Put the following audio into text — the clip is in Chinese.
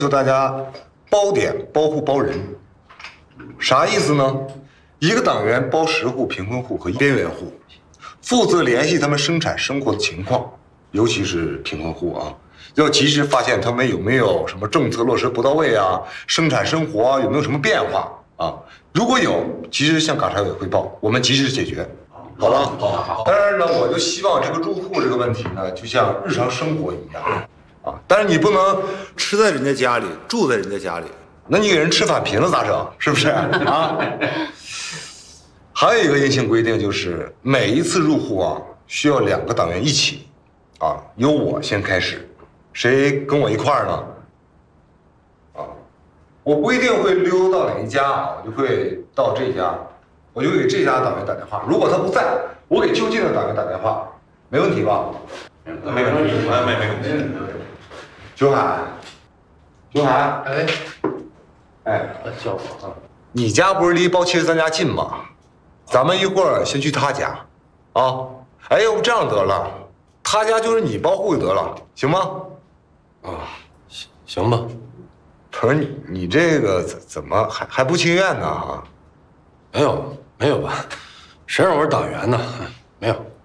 求大家包点、包户、包人，啥意思呢？一个党员包10户贫困户和边缘户，负责联系他们生产生活的情况，尤其是贫困户啊，要及时发现他们有没有什么政策落实不到位啊，生产生活啊有没有什么变化啊？如果有，及时向港察委汇报，我们及时解决。好了，好。当然呢，我就希望这个住户这个问题呢，就像日常生活一样。啊！但是你不能吃在人家家里，住在人家家里，那你给人吃返贫了咋整？是不是啊？还有一个硬性规定，就是每一次入户啊，需要2个党员一起，啊，由我先开始，谁跟我一块儿呢？啊，我不一定会溜到哪一家啊，我就会到这家，我就给这家党员打电话。如果他不在，我给就近的党员打电话，没问题吧？没问题，没问题。九海，哎，叫我啊！你家不是离包73家近吗？咱们一会儿先去他家，啊！哎，要不这样得了，他家就是你包户就得了，行吗？ 啊，行吧。 不是你这个怎么还不情愿呢？啊？ 没有吧？谁让我是党员呢？没有。